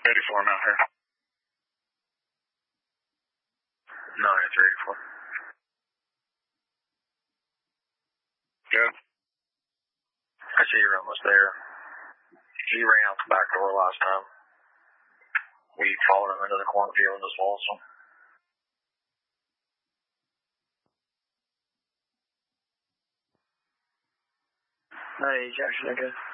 84 now here. No, it's 84. Good. I see you're almost there. He ran out the back door last time. We followed him into the cornfield as well, so. Hey, Jackson, okay.